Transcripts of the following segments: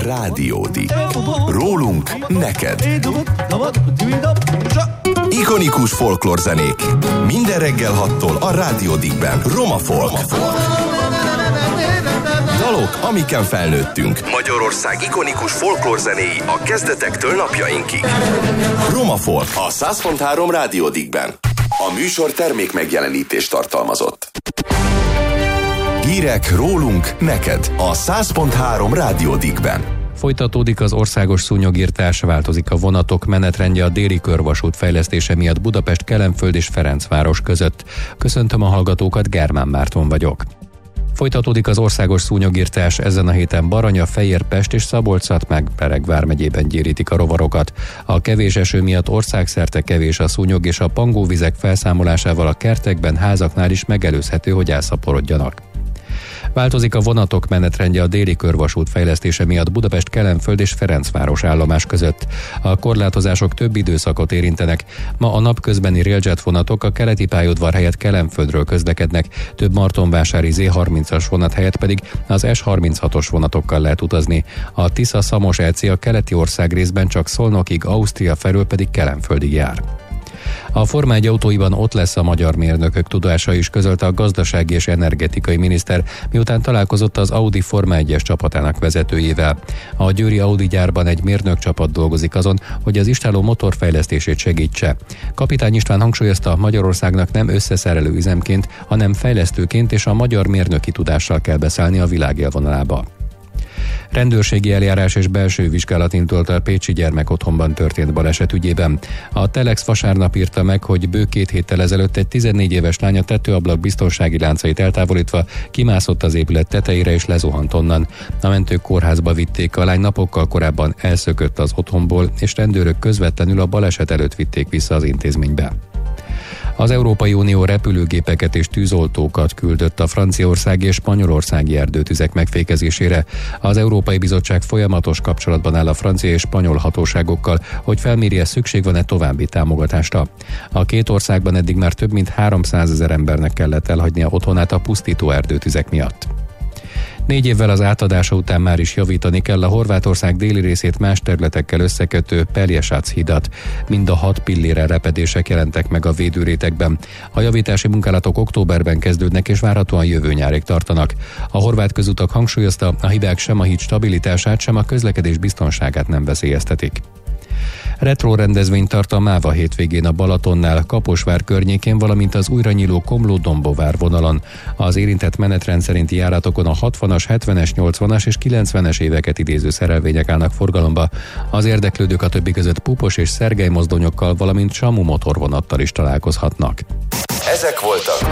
Rádiódik. Rólunk neked. Ikonikus folklórzenék. Minden reggel 6-tól a Rádiódikben. Roma Folk. Dalok, amiken felnőttünk. Magyarország ikonikus folklórzenéi a kezdetektől napjainkig. Roma Folk a 100.3 Rádiódikben. A műsor termék megjelenítést tartalmazott. Hírek rólunk neked a 100.3 Rádiódikben. Folytatódik az országos szúnyogirtás, változik a vonatok menetrendje a déli körvasút fejlesztése miatt Budapest, Kelenföld és Ferencváros között. Köszöntöm a hallgatókat, Germán Márton vagyok. Folytatódik az országos szúnyogirtás, ezen a héten Baranya, Fejér, Pest és Szabolcs-Szatmár-Bereg vármegyében gyérítik a rovarokat. A kevés eső miatt országszerte kevés a szúnyog, és a pangóvizek felszámolásával a kertekben, házaknál is megelőzhető, hogy elszaporodjanak. Változik a vonatok menetrendje a déli körvasút fejlesztése miatt Budapest, Kelenföld és Ferencváros állomás között. A korlátozások több időszakot érintenek. Ma a napközbeni railjet vonatok a keleti pályaudvar helyett Kelenföldről közlekednek, több martonvásári Z30-as vonat helyett pedig az S36-os vonatokkal lehet utazni. A Tisza-Szamos LC a keleti ország részben csak Szolnokig, Ausztria felől pedig Kelenföldig jár. A Forma 1 autóiban ott lesz a magyar mérnökök tudása is, közölte a gazdasági és energetikai miniszter, miután találkozott az Audi Forma 1-es csapatának vezetőjével. A győri Audi gyárban egy mérnökcsapat dolgozik azon, hogy az istáló motorfejlesztését segítse. Kapitány István hangsúlyozta, Magyarországnak nem összeszerelő üzemként, hanem fejlesztőként és a magyar mérnöki tudással kell beszállni a világ élvonalába. Rendőrségi eljárás és belső vizsgálat indult a pécsi gyermekotthonban történt baleset ügyében. A Telex vasárnap írta meg, hogy bő 2 héttel ezelőtt egy 14 éves lány a tetőablak biztonsági láncait eltávolítva kimászott az épület tetejére és lezuhant onnan. A mentők kórházba vitték, a lány napokkal korábban elszökött az otthonból, és rendőrök közvetlenül a baleset előtt vitték vissza az intézménybe. Az Európai Unió repülőgépeket és tűzoltókat küldött a franciaországi és spanyolországi erdőtüzek megfékezésére. Az Európai Bizottság folyamatos kapcsolatban áll a francia és spanyol hatóságokkal, hogy felmérje, szükség van-e további támogatásra. A két országban eddig már több mint 300 000 embernek kellett elhagynia otthonát a pusztító erdőtüzek miatt. 4 évvel az átadása után már is javítani kell a Horvátország déli részét más területekkel összekötő Pelješac hidat. Mind a 6 pillére repedések jelentek meg a védőrétegben. A javítási munkálatok októberben kezdődnek és várhatóan jövő nyárig tartanak. A horvát közutak hangsúlyozta, a hibák sem a híd stabilitását, sem a közlekedés biztonságát nem veszélyeztetik. Retro rendezvényt tart a Máva hétvégén a Balatonnál, Kaposvár környékén, valamint az újra nyíló Komló-Dombóvár vonalon. Az érintett menetrend szerinti járatokon a 60-as, 70-es, 80-as és 90-es éveket idéző szerelvények állnak forgalomba. Az érdeklődők a többi között pupos és Szergely mozdonyokkal, valamint Samu motorvonattal is találkozhatnak. Ezek voltak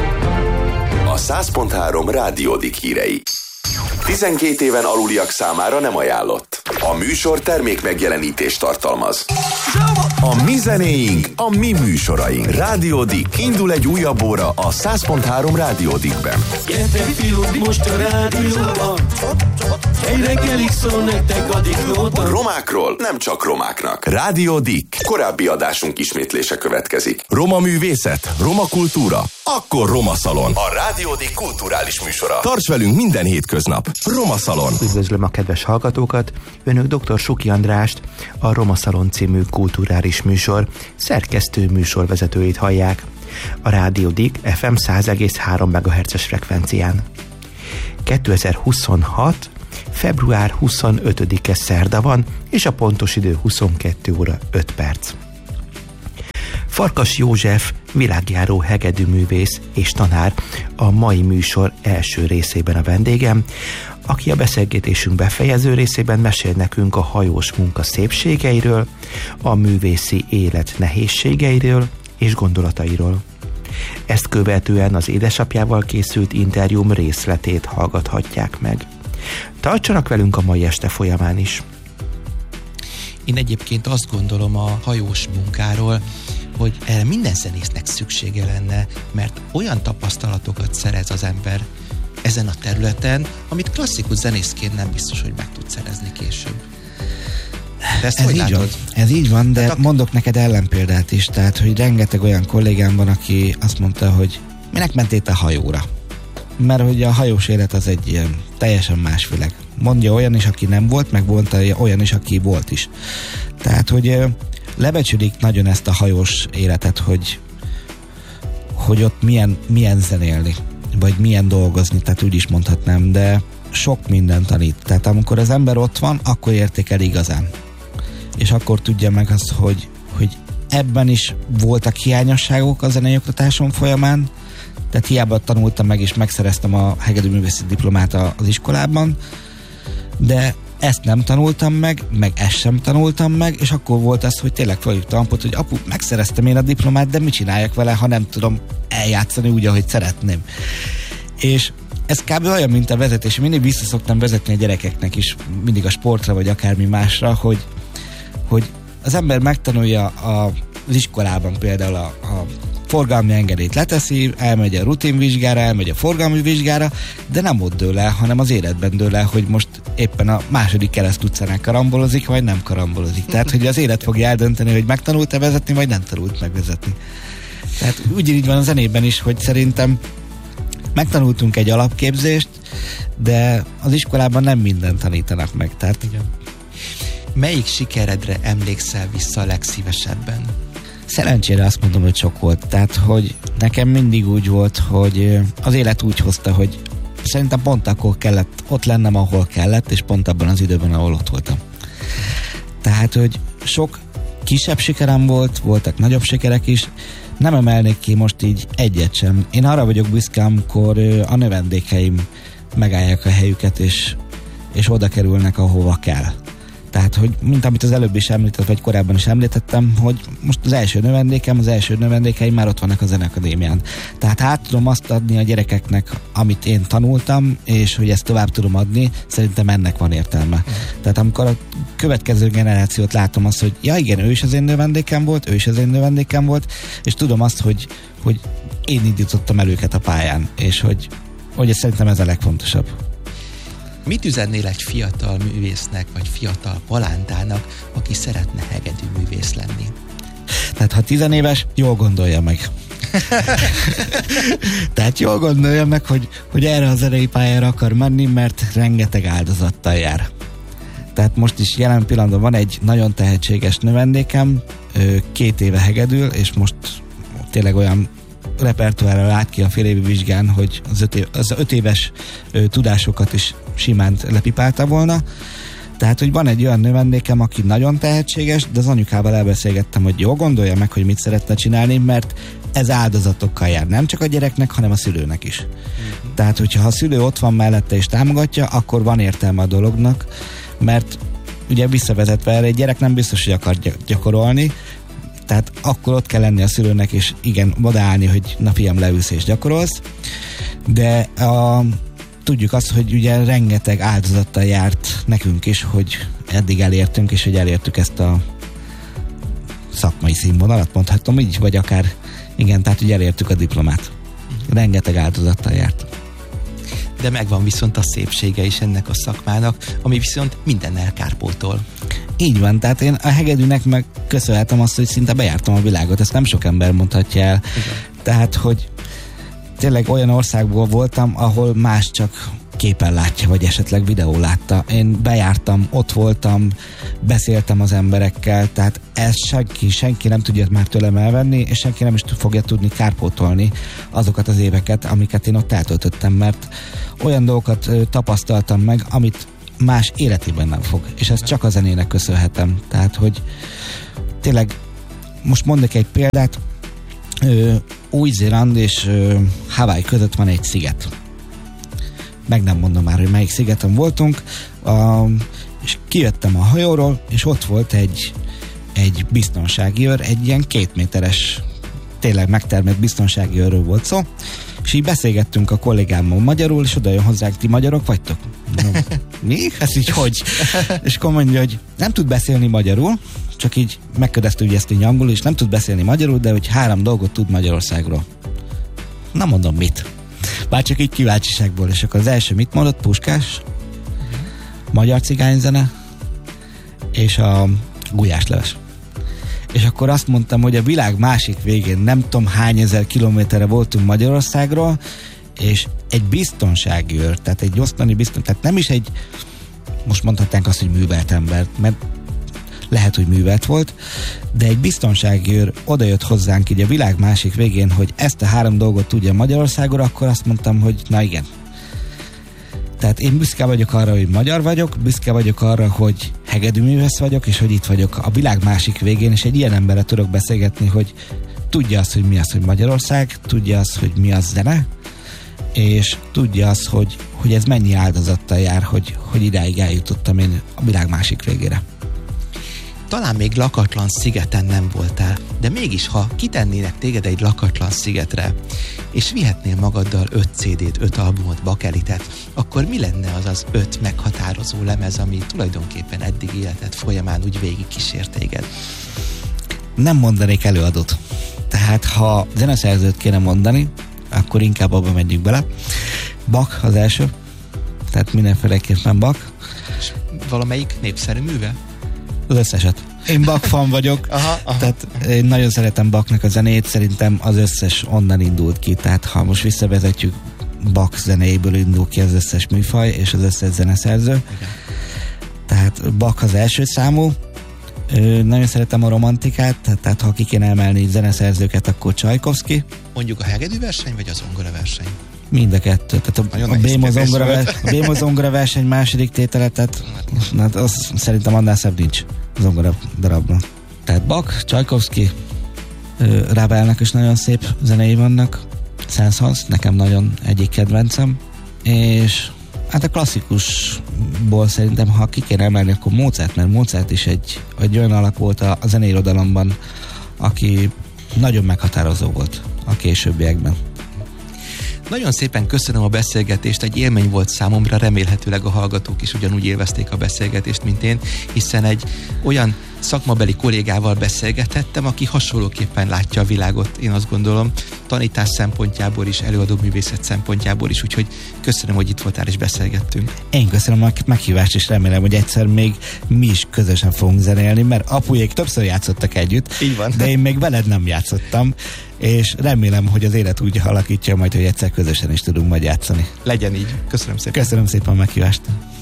a 100.3 Rádiódik hírei. 12 éven aluliak számára nem ajánlott. A műsor termék megjelenítést tartalmaz. A mi zenéink, a mi műsoraink. Rádiódik. Indul egy újabb óra a 100.3 Rádiódikben. Gyertek fiúk, most a rádióban. Egy reggelig szól nektek a diklóban. Romákról nem csak romáknak. Rádiódik. Korábbi adásunk ismétlése következik. Roma művészet, roma kultúra, akkor Roma Szalon. A Rádiódik kulturális műsora. Tarts velünk minden hétköznap. Roma Szalon. Üdvözlöm a kedves hallgatókat! Önök dr. Suki Andrást, a Roma Szalon című kulturális műsor szerkesztő műsorvezetőjét hallják. A Rádiódik FM 100,3 MHz-es frekvencián. 2026. február 25-e szerda van, és a pontos idő 22 óra 5 perc. Farkas József világjáró hegedűművész és tanár a mai műsor első részében a vendégem, aki a beszélgetésünk befejező részében mesél nekünk a hajós munka szépségeiről, a művészi élet nehézségeiről és gondolatairól. Ezt követően az édesapjával készült interjúm részletét hallgathatják meg. Tartsanak velünk a mai este folyamán is! Én egyébként azt gondolom a hajós munkáról, hogy erre minden zenésznek szüksége lenne, mert olyan tapasztalatokat szerez az ember ezen a területen, amit klasszikus zenészként nem biztos, hogy meg tud szerezni később. De ezt hogy látod? Ez így van, de mondok neked ellenpéldát is, tehát, hogy rengeteg olyan kollégám van, aki azt mondta, hogy minek mentél a hajóra? Mert hogy a hajós élet az egy ilyen teljesen más világ. Mondja olyan is, aki nem volt, meg mondta olyan is, aki volt is. Tehát, hogy lebecsülik nagyon ezt a hajós életet, hogy ott milyen zenélni, vagy milyen dolgozni, tehát úgy is mondhatnám, de sok minden tanít. Tehát amikor az ember ott van, akkor értékel igazán. És akkor tudja meg azt, hogy ebben is voltak hiányosságok a zenei oktatásom folyamán, tehát hiába tanultam meg, és megszereztem a hegedűművészeti diplomát az iskolában, de ezt nem tanultam meg ezt sem tanultam meg, és akkor volt az, hogy tényleg felhívtam aput, hogy apu, megszereztem én a diplomát, de mit csináljak vele, ha nem tudom eljátszani úgy, ahogy szeretném. És ez kb. Olyan, mint a vezetés. Mindig vissza szoktam vezetni a gyerekeknek is, mindig a sportra, vagy akármi másra, hogy az ember megtanulja az iskolában például a forgalmi engedélyt leteszi, elmegy a rutinvizsgára, elmegy a forgalmi vizsgára, de nem ott dől el, hanem az életben dől el, hogy most éppen a második kereszt utcánál karambolozik, vagy nem karambolozik. Tehát, hogy az élet fogja eldönteni, hogy megtanult-e vezetni, vagy nem tanult megvezetni. Tehát ugyanígy van a zenében is, hogy szerintem megtanultunk egy alapképzést, de az iskolában nem mindent tanítanak meg. Tehát igen. Melyik sikeredre emlékszel vissza a legszívesebben? Szerencsére azt mondom, hogy sok volt. Tehát, hogy nekem mindig úgy volt, hogy az élet úgy hozta, hogy szerintem pont akkor kellett ott lennem, ahol kellett, és pont abban az időben, ahol ott voltam. Tehát, hogy sok kisebb sikerem voltak nagyobb sikerek is, nem emelnék ki most így egyet sem. Én arra vagyok büszke, amikor a növendékeim megállják a helyüket, és oda kerülnek, ahova kell. Tehát, hogy mint amit az előbb is említett, vagy korábban is említettem, hogy most az első növendékeim már ott vannak a Zeneakadémián. Tehát át tudom azt adni a gyerekeknek, amit én tanultam, és hogy ezt tovább tudom adni, szerintem ennek van értelme. Tehát amikor a következő generációt látom azt, hogy ja igen, ő is az én növendékem volt, és tudom azt, hogy én indítottam el őket a pályán, és hogy szerintem ez a legfontosabb. Mit üzennél egy fiatal művésznek, vagy fiatal palántának, aki szeretne hegedűművész lenni? Tehát ha 10 éves, jól gondolja meg. Tehát jól gondolja meg, hogy erre a zenei pályára akar menni, mert rengeteg áldozattal jár. Tehát most is jelen pillanatban van egy nagyon tehetséges növendékem, 2 éve hegedül, és most tényleg olyan repertoárral lát ki a félévi vizsgán, hogy az 5 éves tudásokat is simán lepipálta volna. Tehát, hogy van egy olyan növendékem, aki nagyon tehetséges, de az anyukával elbeszélgettem, hogy jól gondolja meg, hogy mit szeretne csinálni, mert ez áldozatokkal jár. Nem csak a gyereknek, hanem a szülőnek is. Tehát, hogyha a szülő ott van mellette és támogatja, akkor van értelme a dolognak, mert ugye visszavezetve erre egy gyerek nem biztos, hogy akar gyakorolni, tehát akkor ott kell lenni a szülőnek, és igen, odaállni, hogy na fiam, leülsz és gyakorolsz, de tudjuk azt, hogy ugye rengeteg áldozattal járt nekünk is, hogy eddig elértünk, és hogy elértük ezt a szakmai színvonalat, mondhatom így, vagy akár, igen, tehát hogy elértük a diplomát. Rengeteg áldozattal járt. De megvan viszont a szépsége is ennek a szakmának, ami viszont mindennel kárpótol. Így van, tehát én a hegedűnek meg köszönhetem azt, hogy szinte bejártam a világot, ezt nem sok ember mondhatja el. Igen. Tehát, hogy tényleg olyan országból voltam, ahol más csak képen látja, vagy esetleg videó látta. Én bejártam, ott voltam, beszéltem az emberekkel, tehát ezt senki nem tudja már tőlem elvenni, és senki nem is fogja tudni kárpótolni azokat az éveket, amiket én ott eltöltöttem, mert olyan dolgokat tapasztaltam meg, amit más életében nem fog. És ezt csak a zenének köszönhetem. Tehát, hogy tényleg most mondok egy példát, Új-Zéland és Hawaii között van egy sziget. Meg nem mondom már, hogy melyik szigeten voltunk, és kijöttem a hajóról, és ott volt egy biztonsági őr, egy ilyen 2 méteres, tényleg megtermett biztonsági őrről volt szó, és így beszélgettünk a kollégámmal magyarul, és oda jön hozzánk, ti magyarok vagytok? Mi? Ez így hogy? És akkor mondja, hogy nem tud beszélni magyarul, csak így megkérdeztük, hogy ezt így angolul, és nem tud beszélni magyarul, de hogy 3 dolgot tud Magyarországról. Na mondom, mit? Bár csak így kíváncsiságból. És akkor az első mit mondott? Puskás, magyar cigányzene, és a gulyásleves. És akkor azt mondtam, hogy a világ másik végén nem tudom hány ezer kilométerre voltunk Magyarországról, és egy biztonsági őr, tehát egy osztani tehát nem is egy, most mondhatnánk azt, hogy művelt ember, mert lehet, hogy művelt volt, de egy biztonsági őr odajött hozzánk így a világ másik végén, hogy ezt a 3 dolgot tudja Magyarországon, akkor azt mondtam, hogy na igen. Tehát én büszke vagyok arra, hogy magyar vagyok, büszke vagyok arra, hogy hegedűművész vagyok, és hogy itt vagyok a világ másik végén, és egy ilyen emberre tudok beszélgetni, hogy tudja azt, hogy mi az, hogy Magyarország, tudja azt, hogy mi az zene, és tudja azt, hogy ez mennyi áldozattal jár, hogy idáig eljutottam én a világ másik végére. Talán még lakatlan szigeten nem voltál, de mégis, ha kitennének téged egy lakatlan szigetre, és vihetnél magaddal 5 CD-t, 5 albumot, bakelitet, akkor mi lenne az az 5 meghatározó lemez, ami tulajdonképpen eddig életed folyamán úgy végig kísért téged? Nem mondanék előadót. Tehát, ha zeneszerzőt kéne mondani, akkor inkább abba menjünk bele. Bach az első, tehát mindenféleképpen Bach. És valamelyik népszerű műve? Az összeset. Én Bach fan vagyok, tehát én nagyon szeretem Bachnak a zenét, szerintem az összes onnan indult ki, tehát ha most visszavezetjük, Bach zenéjéből indul ki az összes műfaj és az összes zeneszerző. Igen. Tehát Bach az első számú. Nagyon szeretem a romantikát, tehát ha ki kéne emelni zeneszerzőket, akkor Csajkovszki. Mondjuk a hegedűverseny, vagy a zongoraverseny? Mind a kettő. Tehát a Bémo zongora verseny második tétele, tehát az szerintem annál szebb nincs zongora darabban. Tehát Bach, Csajkovszki, Ravelnek is nagyon szép zenei vannak, Saint-Saëns, nekem nagyon egyik kedvencem, és hát a klasszikusból szerintem, ha ki kéne emelni, akkor Mozart, mert Mozart is egy olyan alak volt a zeneirodalomban, aki nagyon meghatározó volt a későbbiekben. Nagyon szépen köszönöm a beszélgetést, egy élmény volt számomra, remélhetőleg a hallgatók is ugyanúgy élvezték a beszélgetést, mint én, hiszen egy olyan szakmabeli kollégával beszélgethettem, aki hasonlóképpen látja a világot, én azt gondolom, tanítás szempontjából is, előadóművészet szempontjából is, úgyhogy köszönöm, hogy itt voltál és beszélgettünk. Én köszönöm a meghívást, és remélem, hogy egyszer még mi is közösen fogunk zenélni, mert apujék többször játszottak együtt, így van. De én még veled nem játszottam, és remélem, hogy az élet úgy alakítja majd, hogy egyszer közösen is tudunk majd játszani. Legyen így. Köszönöm szépen. Köszönöm szépen a meghívást.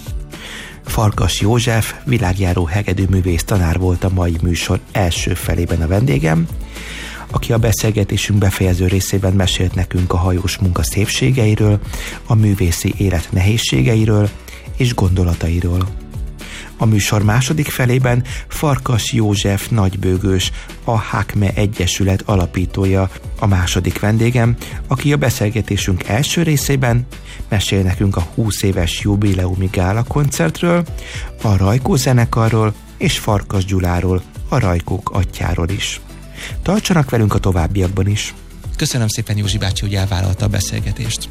Farkas József, világjáró hegedűművész tanár volt a mai műsor első felében a vendégem, aki a beszélgetésünk befejező részében mesélt nekünk a hajós munka szépségeiről, a művészi élet nehézségeiről és gondolatairól. A műsor második felében Farkas József nagybőgős, a Hakme Egyesület alapítója a második vendégem, aki a beszélgetésünk első részében mesél nekünk a 20 éves jubileumi gála koncertről, a Rajkó zenekarról és Farkas Gyuláról, a Rajkók atyjáról is. Tartsanak velünk a továbbiakban is. Köszönöm szépen, Józsi bácsi, hogy elvállalta a beszélgetést.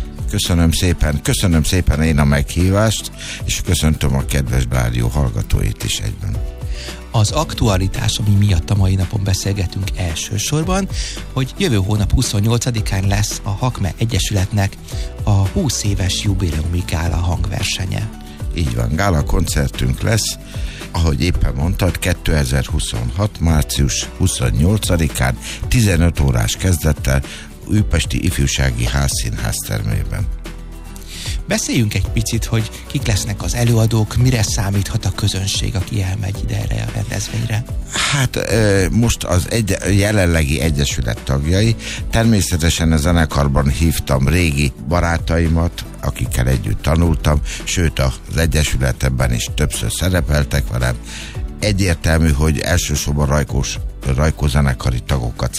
Köszönöm szépen én a meghívást, és köszöntöm a kedves rádió hallgatóit is egyben. Az aktualitás, ami miatt a mai napon beszélgetünk elsősorban, hogy jövő hónap 28-án lesz a Hakme Egyesületnek a 20 éves jubileumi gála hangversenye. Így van, gála koncertünk lesz, ahogy éppen mondtad, 2026. március 28-án 15 órás kezdettel Újpesti Ifjúsági Házszínház termében. Beszéljünk egy picit, hogy kik lesznek az előadók, mire számíthat a közönség, aki elmegy ide erre a rendezvényre. Hát most az jelenlegi egyesület tagjai, természetesen a zenekarban hívtam régi barátaimat, akikkel együtt tanultam, sőt az egyesületben is többször szerepeltek velem. Egyértelmű, hogy elsősorban Rajkó zenekari tagokat